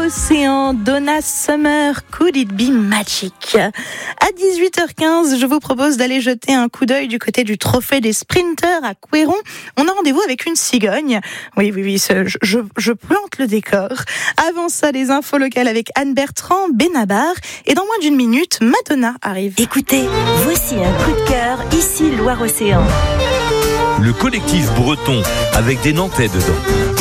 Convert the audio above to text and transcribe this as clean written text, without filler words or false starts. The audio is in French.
Océan, Donna Summer, Could It Be Magic. À 18h15, je vous propose d'aller jeter un coup d'œil du côté du trophée des sprinters à Couëron. On a rendez-vous avec une cigogne. Oui, je plante le décor. Avant ça, les infos locales avec Anne Bertrand, Benabar. Et dans moins d'une minute, Madonna arrive. Écoutez, voici un coup de cœur, ici Loire-Océan. Le collectif breton, avec des Nantais dedans.